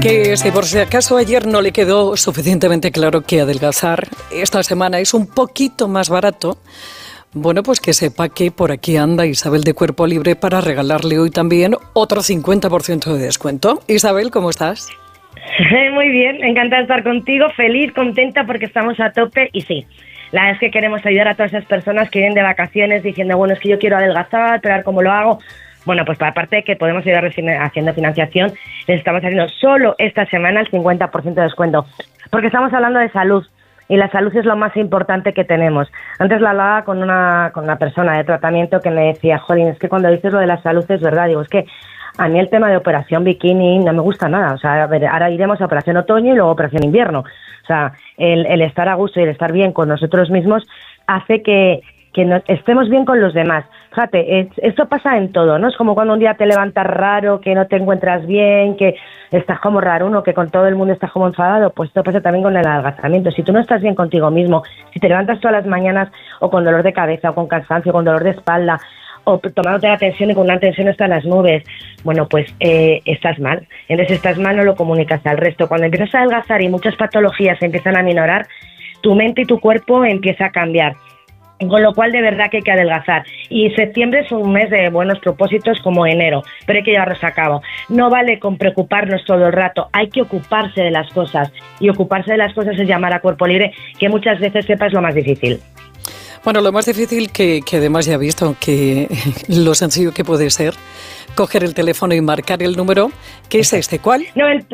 Que si por si acaso ayer no le quedó suficientemente claro que adelgazar esta semana es un poquito más barato, bueno, pues que sepa que por aquí anda Isabel de Cuerpo Libre para regalarle hoy también otro 50% de descuento. Isabel, ¿cómo estás? Muy bien, encantada de estar contigo, feliz, contenta porque estamos a tope y sí, la verdad es que queremos ayudar a todas esas personas que vienen de vacaciones diciendo, bueno, es que yo quiero adelgazar, pero a ver cómo lo hago. Bueno, pues aparte de que podemos ayudar haciendo financiación, les estamos haciendo solo esta semana el 50% de descuento, porque estamos hablando de salud y la salud es lo más importante que tenemos. Antes la hablaba con una persona de tratamiento que me decía, jolín, es que cuando dices lo de la salud es verdad, digo, es que a mí el tema de operación bikini no me gusta nada, o sea, a ver, ahora iremos a operación otoño y luego operación invierno, o sea, el estar a gusto y el estar bien con nosotros mismos hace que estemos bien con los demás. Fíjate, esto pasa en todo, ¿no? Es como cuando un día te levantas raro, que no te encuentras bien, que estás como raro, uno que con todo el mundo estás como enfadado, pues esto pasa también con el adelgazamiento. Si tú no estás bien contigo mismo, si te levantas todas las mañanas o con dolor de cabeza, o con cansancio, con dolor de espalda, o tomándote la tensión y con una tensión hasta las nubes, bueno, pues estás mal. Entonces estás mal, no lo comunicas al resto. Cuando empiezas a adelgazar y muchas patologías se empiezan a minorar, tu mente y tu cuerpo empieza a cambiar. Con lo cual, de verdad que hay que adelgazar. Y septiembre es un mes de buenos propósitos como enero, pero hay que llevarlos a cabo. No vale con preocuparnos todo el rato, hay que ocuparse de las cosas. Y ocuparse de las cosas es llamar a Cuerpo Libre, que muchas veces sepas lo más difícil. Bueno, lo más difícil que además ya he visto que lo sencillo que puede ser coger el teléfono y marcar el número, que es este, ¿cuál?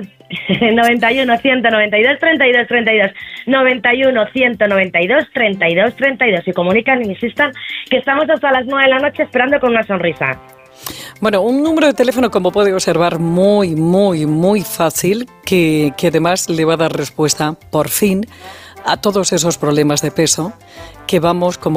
91 192 32 32, 91 192 32 32, y comunican y insistan que estamos hasta las 9 de la noche esperando con una sonrisa. Bueno, un número de teléfono, como puede observar, muy, muy, muy fácil, que además le va a dar respuesta, por fin, a todos esos problemas de peso que vamos como